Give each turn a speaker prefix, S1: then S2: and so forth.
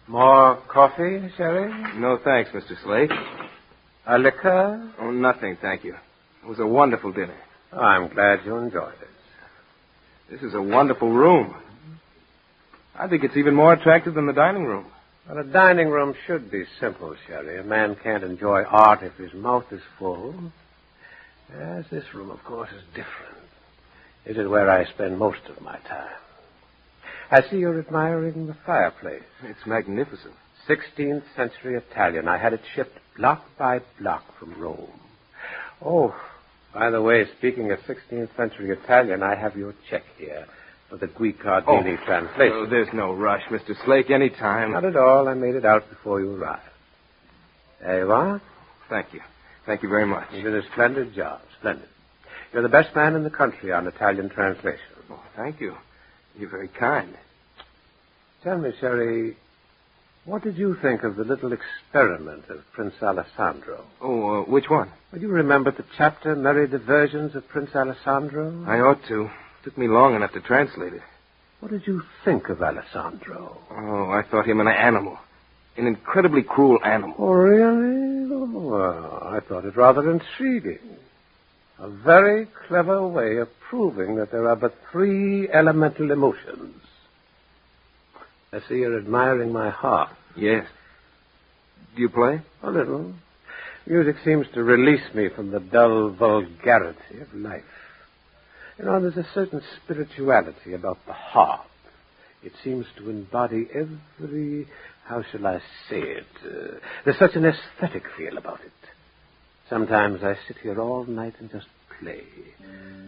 S1: More coffee, Sherry?
S2: No, thanks, Mr. Slate.
S1: A liquor?
S2: Oh, nothing, thank you. It was a wonderful dinner.
S1: Oh, I'm glad you enjoyed it.
S2: This is a wonderful room. I think it's even more attractive than the dining room.
S1: Well, a dining room should be simple, Sherry. A man can't enjoy art if his mouth is full. Yes, this room, of course, is different. This is where I spend most of my time. I see you're admiring the fireplace.
S2: It's magnificent.
S1: 16th century Italian. I had it shipped block by block from Rome. Oh, by the way, speaking of 16th century Italian, I have your check here for the Guicciardini translation.
S2: Oh, there's no rush, Mr. Slake. Any time.
S1: Not at all. I made it out before you arrived. There you are.
S2: Thank you. Thank you very much.
S1: You did a splendid job. Splendid. You're the best man in the country on Italian translation.
S2: Oh, thank you. You're very kind.
S1: Tell me, Sherry, what did you think of the little experiment of Prince Alessandro?
S2: Oh, which one?
S1: Well, you remember the chapter, Merry Diversions of Prince Alessandro?
S2: I ought to. It took me long enough to translate it.
S1: What did you think of Alessandro?
S2: Oh, I thought him an animal. An incredibly cruel animal.
S1: Oh, really? Oh, well, I thought it rather intriguing. A very clever way of proving that there are but 3 elemental emotions. I see you're admiring my harp.
S2: Yes. Do you play?
S1: A little. Music seems to release me from the dull vulgarity of life. You know, there's a certain spirituality about the harp. It seems to embody every... How shall I say it? There's such an aesthetic feel about it. Sometimes I sit here all night and just play.